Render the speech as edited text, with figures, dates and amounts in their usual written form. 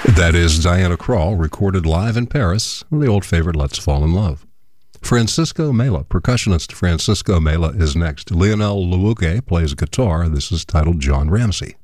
That is Diana Krall, recorded live in Paris, the old favorite Let's Fall in Love. Francisco Mela, percussionist Francisco Mela is next. Lionel Luuke plays guitar. This is titled John Ramsey.